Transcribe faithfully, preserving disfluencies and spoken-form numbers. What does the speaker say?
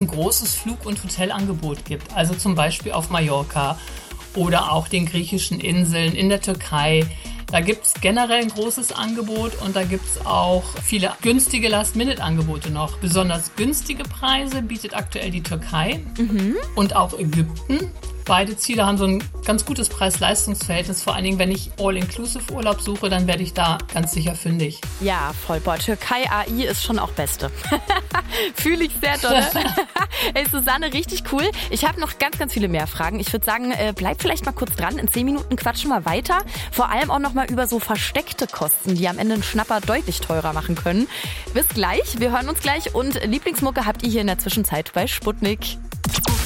ein großes Flug- und Hotelangebot gibt. Also zum Beispiel auf Mallorca oder auch den griechischen Inseln, in der Türkei. Da gibt es generell ein großes Angebot und da gibt es auch viele günstige Last-Minute-Angebote noch. Besonders günstige Preise bietet aktuell die Türkei mhm. und auch Ägypten. Beide Ziele haben so ein ganz gutes Preis-Leistungs-Verhältnis. Vor allen Dingen, wenn ich All-Inclusive-Urlaub suche, dann werde ich da ganz sicher fündig. Ja, voll. Boah, Türkei A I ist schon auch Beste. Fühle ich sehr doll. Hey, Susanne, richtig cool. Ich habe noch ganz, ganz viele mehr Fragen. Ich würde sagen, äh, bleib vielleicht mal kurz dran. In zehn Minuten quatschen wir weiter. Vor allem auch noch mal über so versteckte Kosten, die am Ende einen Schnapper deutlich teurer machen können. Bis gleich. Wir hören uns gleich. Und Lieblingsmucke habt ihr hier in der Zwischenzeit bei Sputnik.